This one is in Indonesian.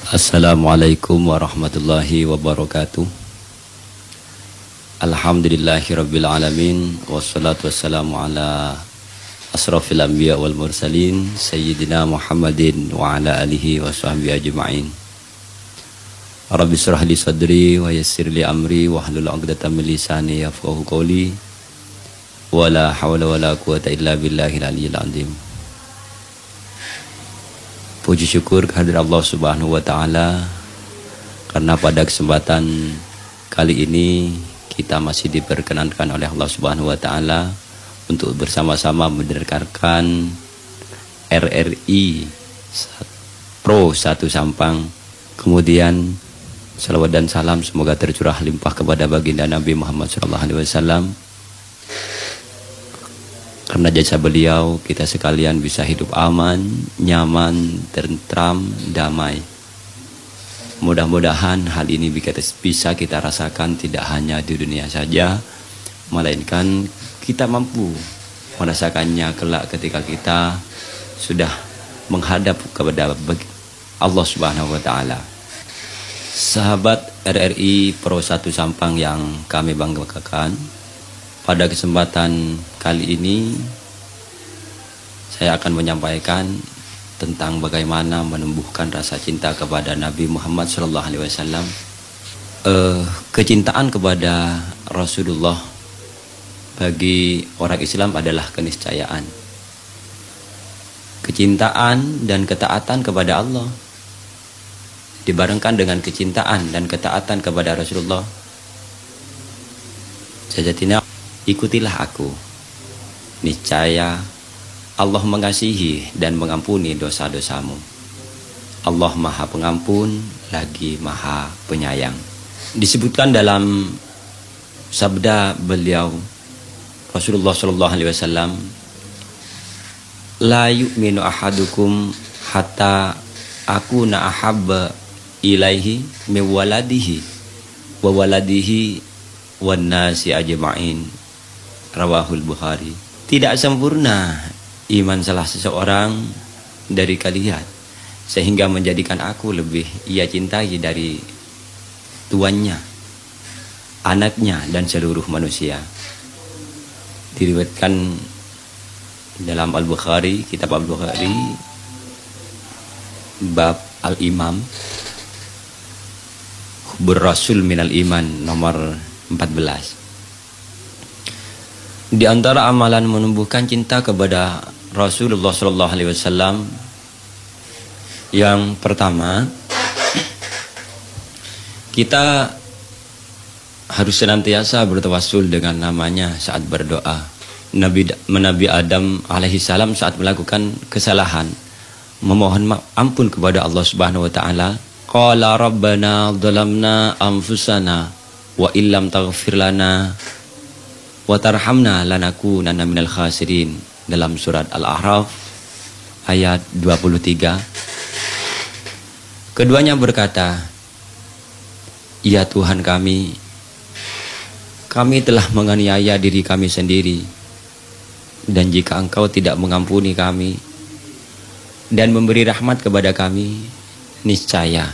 Assalamualaikum warahmatullahi wabarakatuh. Alhamdulillahirabbil alamin wassalatu wassalamu ala asrafil anbiya wal mursalin sayyidina Muhammadin wa ala alihi wa sahbihi ajma'in. Rabbi shrah li sadri wa yassir li amri wa hlul 'uqdatam min lisani yafqahu qawli. Wala hawla wala quwata illa billahil aliyyil azim. Puji syukur kehadirat Allah Subhanahu wa taala karena pada kesempatan kali ini kita masih diperkenankan oleh Allah Subhanahu wa taala untuk bersama-sama mendengarkan RRI Pro 1 Sampang. Kemudian salawat dan salam semoga tercurah limpah kepada baginda Nabi Muhammad SAW. Karena jasa beliau kita sekalian bisa hidup aman, nyaman, tentram, damai. Mudah-mudahan hal ini bisa kita rasakan tidak hanya di dunia saja, melainkan kita mampu merasakannya kelak ketika kita sudah menghadap kepada Allah Subhanahu wa taala. Sahabat RRI Pro 1 Sampang yang kami banggakan, pada kesempatan kali ini saya akan menyampaikan tentang bagaimana menumbuhkan rasa cinta kepada Nabi Muhammad SAW. Kecintaan kepada Rasulullah bagi orang Islam adalah keniscayaan. Kecintaan dan ketaatan kepada Allah dibarengkan dengan kecintaan dan ketaatan kepada Rasulullah. Sejatinya ikutilah aku, niscaya Allah mengasihi dan mengampuni dosa-dosamu. Allah Maha Pengampun lagi Maha Penyayang. Disebutkan dalam sabda beliau Rasulullah SAW, la yu'minu ahadukum hatta akuna ahabba ilaihi min waladihi wa waladihi wan nasi ajma'in. Rawahul Bukhari. Tidak sempurna iman salah seseorang dari kalian sehingga menjadikan aku lebih ia cintai dari tuannya, anaknya dan seluruh manusia. Diriwayatkan dalam Al-Bukhari, kitab Al-Bukhari bab Al-Imam, Hubbur Rasul minal Iman, nomor 14. Di antara amalan menumbuhkan cinta kepada Rasulullah SAW, yang pertama, kita harus senantiasa bertawassul dengan namanya saat berdoa. Nabi Adam alaihissalam saat melakukan kesalahan memohon ampun kepada Allah Subhanahu wa taala, qala rabbana dhalamna anfusana wa illam taghfir lana wa tarhamna lanakunanna minal khasirin, dalam surat Al-A'raf ayat 23. Keduanya berkata, ya Tuhan kami telah menganiaya diri kami sendiri, dan jika Engkau tidak mengampuni kami dan memberi rahmat kepada kami, niscaya